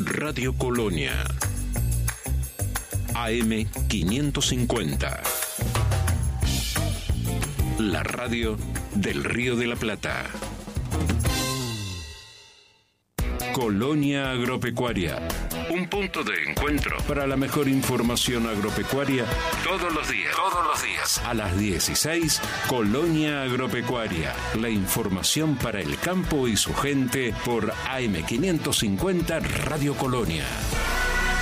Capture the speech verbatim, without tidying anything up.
Radio Colonia. A M quinientos cincuenta. La radio del Río de la Plata. Colonia Agropecuaria. Un punto de encuentro para la mejor información agropecuaria todos los días. Todos los días. A las dieciséis, Colonia Agropecuaria. La información para el campo y su gente por A M quinientos cincuenta Radio Colonia.